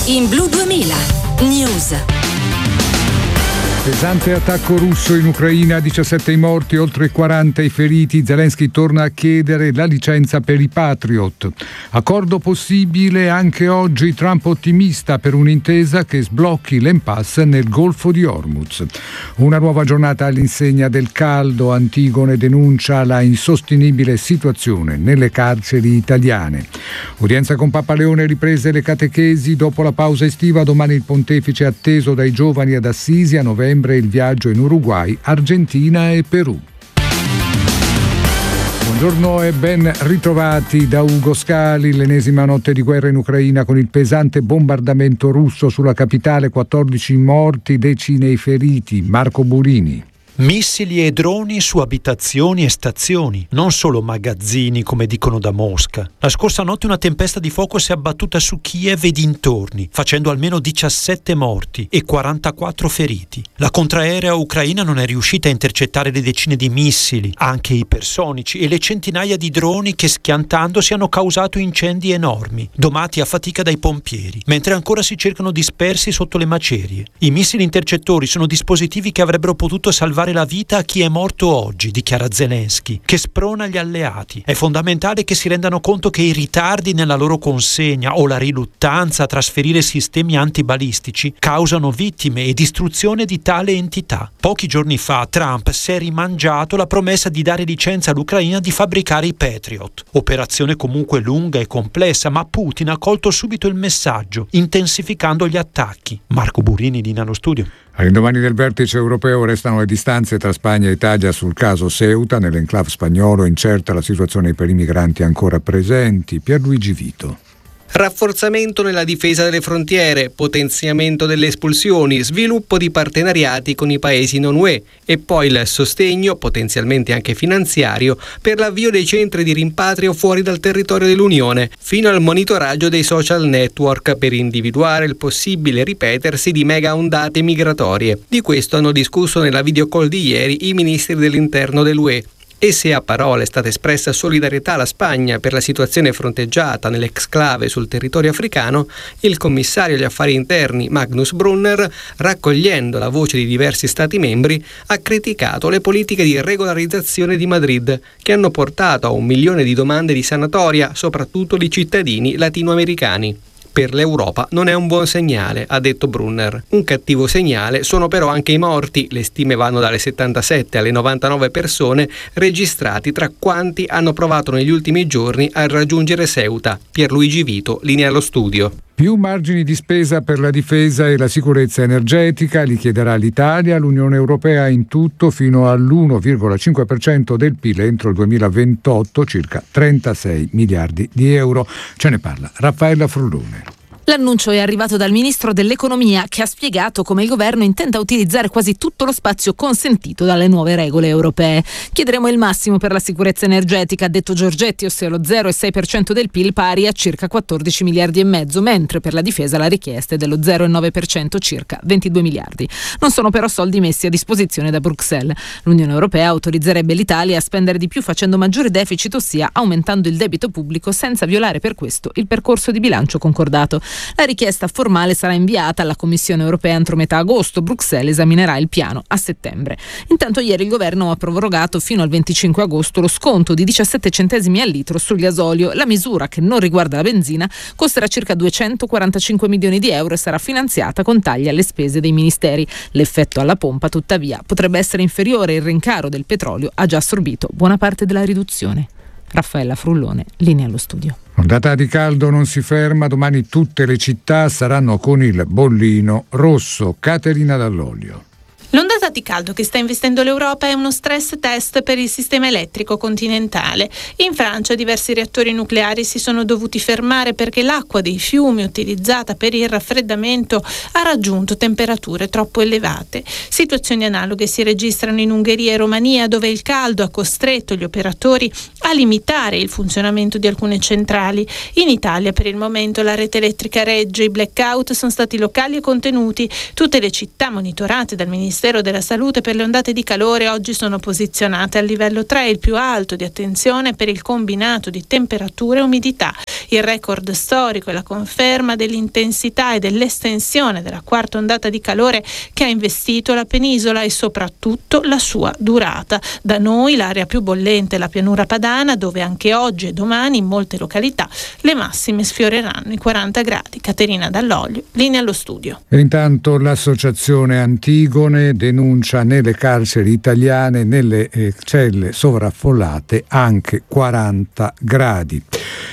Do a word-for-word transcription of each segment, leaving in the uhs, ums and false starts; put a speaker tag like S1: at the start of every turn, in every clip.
S1: In Blu duemila News.
S2: Pesante attacco russo in Ucraina, diciassette i morti, oltre quaranta i feriti. Zelensky torna a chiedere la licenza per i Patriot. Accordo possibile anche oggi, Trump ottimista per un'intesa che sblocchi l'impasse nel Golfo di Hormuz. Una nuova giornata all'insegna del caldo. Antigone denuncia la insostenibile situazione nelle carceri italiane. Udienza con Papa Leone, riprese le catechesi dopo la pausa estiva. Domani il pontefice atteso dai giovani ad Assisi, a novembre il viaggio in Uruguay, Argentina e Perù. Buongiorno e ben ritrovati da Ugo Scali. L'ennesima notte di guerra in Ucraina con il pesante bombardamento russo sulla capitale, quattordici morti, decine i feriti. Marco Burini.
S3: Missili e droni su abitazioni e stazioni, non solo magazzini come dicono da Mosca. La scorsa notte una tempesta di fuoco si è abbattuta su Kiev e dintorni, facendo almeno diciassette morti e quarantaquattro feriti. La contraerea ucraina non è riuscita a intercettare le decine di missili, anche ipersonici, e le centinaia di droni che schiantandosi hanno causato incendi enormi, domati a fatica dai pompieri, mentre ancora si cercano dispersi sotto le macerie. I missili intercettori sono dispositivi che avrebbero potuto salvare la vita a chi è morto oggi, dichiara Zelensky, che sprona gli alleati. È fondamentale che si rendano conto che i ritardi nella loro consegna o la riluttanza a trasferire sistemi antibalistici causano vittime e distruzione di tale entità. Pochi giorni fa Trump si è rimangiato la promessa di dare licenza all'Ucraina di fabbricare i Patriot. Operazione comunque lunga e complessa, ma Putin ha colto subito il messaggio, intensificando gli attacchi. Marco Burini, linea allo studio.
S2: All'indomani del vertice europeo restano le distanze tra Spagna e Italia sul caso Ceuta. Nell'enclave spagnolo incerta la situazione per i migranti ancora presenti. Pierluigi Vito.
S4: Rafforzamento nella difesa delle frontiere, potenziamento delle espulsioni, sviluppo di partenariati con i paesi non U E e poi il sostegno, potenzialmente anche finanziario, per l'avvio dei centri di rimpatrio fuori dal territorio dell'Unione, fino al monitoraggio dei social network per individuare il possibile ripetersi di mega ondate migratorie. Di questo hanno discusso nella videocall di ieri i ministri dell'interno dell'U E. E se a parole è stata espressa solidarietà alla Spagna per la situazione fronteggiata nell'exclave sul territorio africano, il commissario agli affari interni Magnus Brunner, raccogliendo la voce di diversi Stati membri, ha criticato le politiche di regolarizzazione di Madrid, che hanno portato a un milione di domande di sanatoria, soprattutto di cittadini latinoamericani. Per l'Europa non è un buon segnale, ha detto Brunner. Un cattivo segnale sono però anche i morti. Le stime vanno dalle settantasette alle novantanove persone registrati tra quanti hanno provato negli ultimi giorni a raggiungere Ceuta. Pierluigi Vito, linea allo studio.
S2: Più margini di spesa per la difesa e la sicurezza energetica li chiederà l'Italia, l'Unione Europea in tutto fino all'uno virgola cinque per cento del P I L entro il duemilaventotto, circa trentasei miliardi di euro. Ce ne parla Raffaella Frullone.
S5: L'annuncio è arrivato dal ministro dell'Economia, che ha spiegato come il governo intenda utilizzare quasi tutto lo spazio consentito dalle nuove regole europee. Chiederemo il massimo per la sicurezza energetica, ha detto Giorgetti, ossia lo zero virgola sei per cento del P I L, pari a circa quattordici miliardi e mezzo, mentre per la difesa la richiesta è dello zero virgola nove per cento, circa ventidue miliardi. Non sono però soldi messi a disposizione da Bruxelles. L'Unione Europea autorizzerebbe l'Italia a spendere di più facendo maggiore deficit, ossia aumentando il debito pubblico senza violare per questo il percorso di bilancio concordato. La richiesta formale sarà inviata alla Commissione Europea entro metà agosto. Bruxelles esaminerà il piano a settembre. Intanto ieri il governo ha prorogato fino al venticinque agosto lo sconto di diciassette centesimi al litro sul gasolio. La misura, che non riguarda la benzina, costerà circa duecentoquarantacinque milioni di euro e sarà finanziata con tagli alle spese dei ministeri. L'effetto alla pompa, tuttavia, potrebbe essere inferiore. Il rincaro del petrolio ha già assorbito buona parte della riduzione. Raffaella Frullone, linea allo studio.
S2: Ondata di caldo non si ferma, domani tutte le città saranno con il bollino rosso. Caterina Dall'Olio.
S6: L'ondata di caldo che sta investendo l'Europa è uno stress test per il sistema elettrico continentale. In Francia diversi reattori nucleari si sono dovuti fermare perché l'acqua dei fiumi utilizzata per il raffreddamento ha raggiunto temperature troppo elevate. Situazioni analoghe si registrano in Ungheria e Romania, dove il caldo ha costretto gli operatori a limitare il funzionamento di alcune centrali. In Italia per il momento la rete elettrica regge, i blackout sono stati locali e contenuti. Tutte le città monitorate dal Ministero Ministero della Salute per le ondate di calore oggi sono posizionate al livello tre, il più alto di attenzione per il combinato di temperatura e umidità. Il record storico è la conferma dell'intensità e dell'estensione della quarta ondata di calore che ha investito la penisola e soprattutto la sua durata. Da noi l'area più bollente è la pianura padana, dove anche oggi e domani in molte località le massime sfioreranno i quaranta gradi. Caterina Dall'Oglio, linea allo studio.
S2: E intanto l'associazione Antigone denuncia nelle carceri italiane, nelle eh, celle sovraffollate, anche quaranta gradi.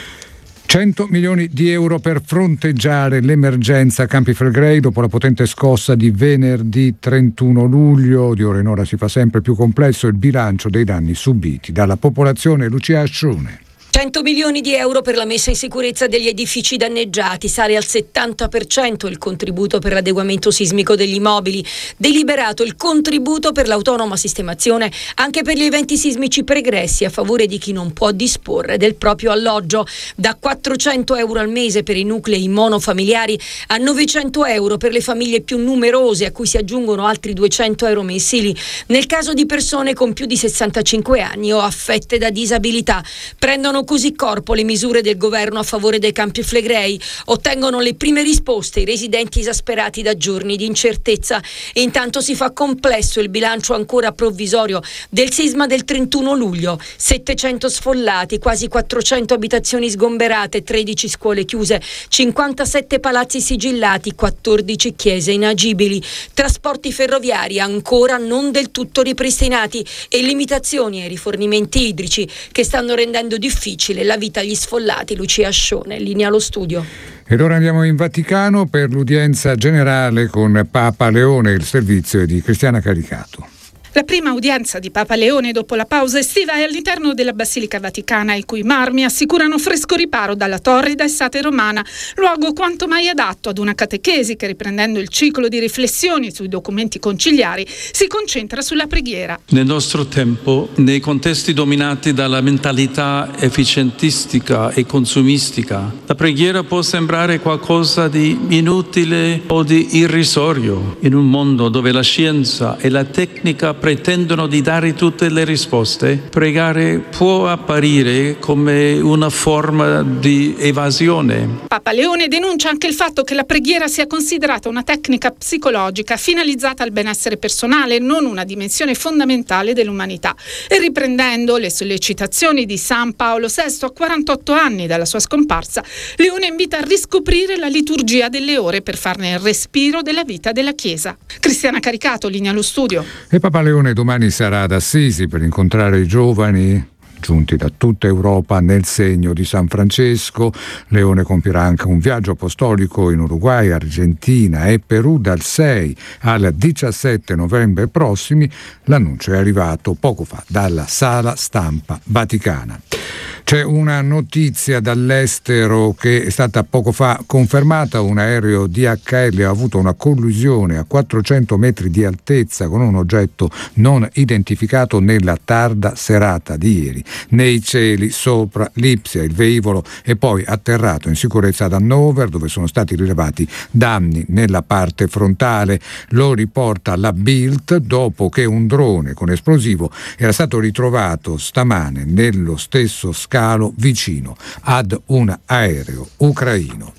S2: cento milioni di euro per fronteggiare l'emergenza Campi Flegrei dopo la potente scossa di venerdì trentuno luglio. Di ora in ora si fa sempre più complesso il bilancio dei danni subiti dalla popolazione. Lucia Ascione.
S7: cento milioni di euro per la messa in sicurezza degli edifici danneggiati, sale al settanta per cento il contributo per l'adeguamento sismico degli immobili, deliberato il contributo per l'autonoma sistemazione anche per gli eventi sismici pregressi a favore di chi non può disporre del proprio alloggio, da quattrocento euro al mese per i nuclei monofamiliari a novecento euro per le famiglie più numerose, a cui si aggiungono altri duecento euro mensili nel caso di persone con più di sessantacinque anni o affette da disabilità. Prendono così corpo le misure del governo a favore dei Campi Flegrei, ottengono le prime risposte i residenti esasperati da giorni di incertezza e intanto si fa complesso il bilancio ancora provvisorio del sisma del trentuno luglio, settecento sfollati, quasi quattrocento abitazioni sgomberate, tredici scuole chiuse, cinquantasette palazzi sigillati, quattordici chiese inagibili, trasporti ferroviari ancora non del tutto ripristinati e limitazioni ai rifornimenti idrici che stanno rendendo difficile la vita agli sfollati. Lucia Ascione, linea allo studio.
S2: Ed ora andiamo in Vaticano per l'udienza generale con Papa Leone. Il servizio è di Cristiana Caricato.
S8: La prima udienza di Papa Leone dopo la pausa estiva è all'interno della Basilica Vaticana, i cui marmi assicurano fresco riparo dalla torrida estate romana, luogo quanto mai adatto ad una catechesi che, riprendendo il ciclo di riflessioni sui documenti conciliari, si concentra sulla preghiera.
S9: Nel nostro tempo, nei contesti dominati dalla mentalità efficientistica e consumistica, la preghiera può sembrare qualcosa di inutile o di irrisorio. In un mondo dove la scienza e la tecnica pretendono di dare tutte le risposte, pregare può apparire come una forma di evasione.
S8: Papa Leone denuncia anche il fatto che la preghiera sia considerata una tecnica psicologica finalizzata al benessere personale, non una dimensione fondamentale dell'umanità. E riprendendo le sollecitazioni di San Paolo sesto a quarantotto anni dalla sua scomparsa, Leone invita a riscoprire la liturgia delle ore per farne il respiro della vita della Chiesa. Cristiana Caricato, linea allo studio.
S2: E Papa Leone domani sarà ad Assisi per incontrare i giovani giunti da tutta Europa nel segno di San Francesco. Leone compirà anche un viaggio apostolico in Uruguay, Argentina e Perù dal sei al diciassette novembre prossimi. L'annuncio è arrivato poco fa dalla Sala Stampa Vaticana. C'è una notizia dall'estero che è stata poco fa confermata. Un aereo D H L ha avuto una collisione a quattrocento metri di altezza con un oggetto non identificato nella tarda serata di ieri nei cieli sopra Lipsia. Il velivolo è poi atterrato in sicurezza ad Hannover, dove sono stati rilevati danni nella parte frontale. Lo riporta la Bild dopo che un drone con esplosivo era stato ritrovato stamane nello stesso scalo vicino ad un aereo ucraino.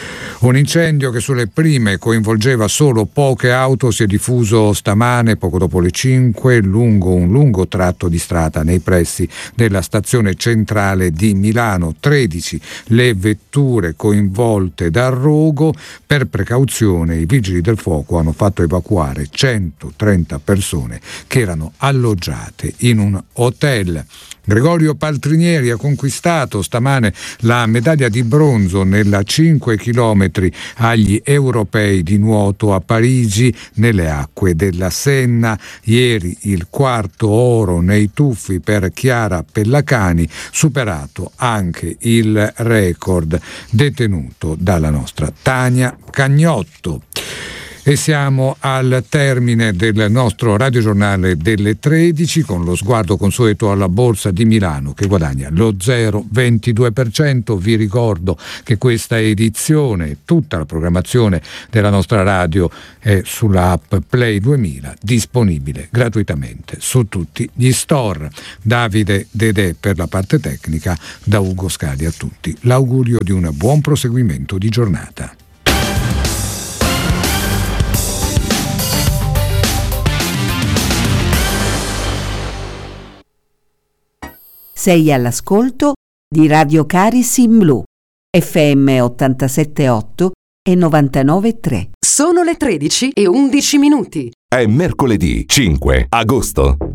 S2: Un incendio che sulle prime coinvolgeva solo poche auto si è diffuso stamane poco dopo le cinque lungo un lungo tratto di strada nei pressi della stazione centrale di Milano. tredici le vetture coinvolte dal rogo. Per precauzione i vigili del fuoco hanno fatto evacuare centotrenta persone che erano alloggiate in un hotel. Gregorio Paltrinieri ha conquistato stamane la medaglia di bronzo nella cinque chilometri agli europei di nuoto a Parigi nelle acque della Senna. Ieri il quarto oro nei tuffi per Chiara Pellacani, superato anche il record detenuto dalla nostra Tania Cagnotto. E siamo al termine del nostro radiogiornale delle tredici, con lo sguardo consueto alla Borsa di Milano che guadagna lo zero virgola ventidue per cento. Vi ricordo che questa edizione, tutta la programmazione della nostra radio è sulla app Play duemila, disponibile gratuitamente su tutti gli store. Davide Dedè per la parte tecnica, da Ugo Scali a tutti l'augurio di un buon proseguimento di giornata.
S10: Sei all'ascolto di Radio Caris in Blu, F M ottantasette virgola otto e novantanove virgola tre.
S1: Sono le tredici e undici minuti.
S11: È mercoledì cinque agosto.